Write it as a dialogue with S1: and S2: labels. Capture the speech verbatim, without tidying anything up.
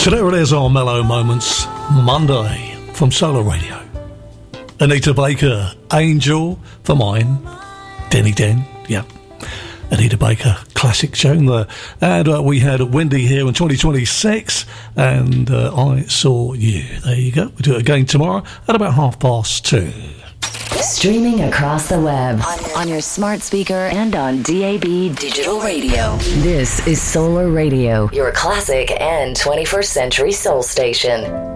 S1: So there it is, our Mellow Moments Monday from Solar Radio. Anita Baker, Angel for mine. Denny Den, yeah. Anita Baker, classic tune there. And uh, we had Wendy here in twenty twenty-six, and uh, I Saw You. There you go. We'll do it again tomorrow at about half past two.
S2: Streaming across the web, on, on your smart speaker and on D A B Digital Radio. This is Solar Radio, your classic and twenty-first century soul station.